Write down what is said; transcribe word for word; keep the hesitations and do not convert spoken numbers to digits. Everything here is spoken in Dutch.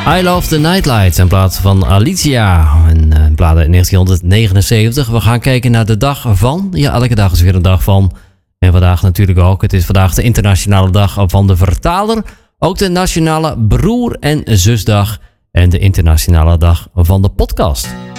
I Love the Nightlights in plaats van Alicia. En uh, plaat uit negentienhonderdnegenenzeventig. We gaan kijken naar de dag van. Ja, elke dag is weer een dag van. En vandaag natuurlijk ook. Het is vandaag de internationale dag van de vertaler. Ook de nationale broer- en zusdag. En de internationale dag van de podcast.